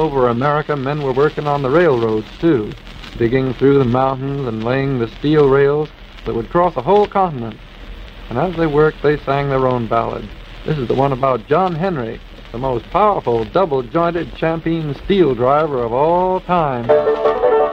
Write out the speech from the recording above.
over America, men were working on the railroads, too, digging through the mountains and laying the steel rails that would cross a whole continent. And as they worked, they sang their own ballad. This is the one about John Henry, the most powerful double-jointed champion steel driver of all time.